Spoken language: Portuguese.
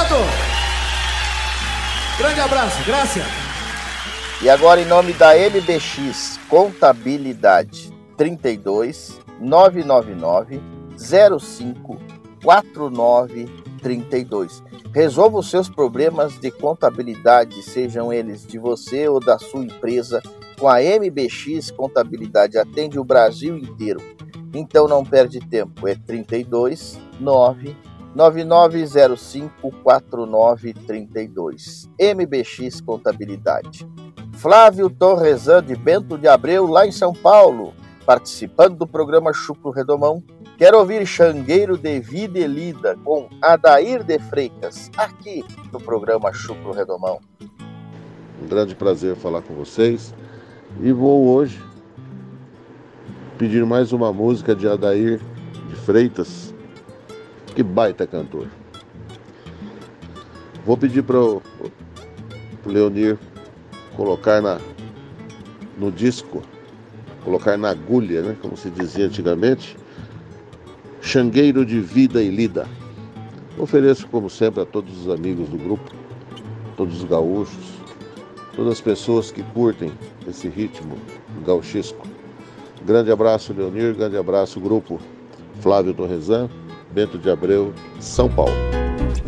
Bento. Grande abraço, graças. E agora, em nome da MBX Contabilidade, 32 999 05 4932. Resolva os seus problemas de contabilidade, sejam eles de você ou da sua empresa, com a MBX Contabilidade. Atende o Brasil inteiro. Então não perde tempo, é 32 99905 4932. MBX Contabilidade. Flávio Torresan de Bento de Abreu, lá em São Paulo, participando do programa Chucro Redomão. Quero ouvir Xangueiro de Vida e Lida com Adair de Freitas, aqui no programa Chucro Redomão. Um grande prazer falar com vocês. E vou hoje pedir mais uma música de Adair de Freitas. Que baita cantor. Vou pedir para o Leonir colocar no disco, colocar na agulha, né, como se dizia antigamente, Xangueiro de Vida e Lida. Ofereço, como sempre, a todos os amigos do grupo, todos os gaúchos, todas as pessoas que curtem esse ritmo gauchesco. Grande abraço, Leonir, grande abraço, grupo Flávio Torresan, Bento de Abreu, São Paulo.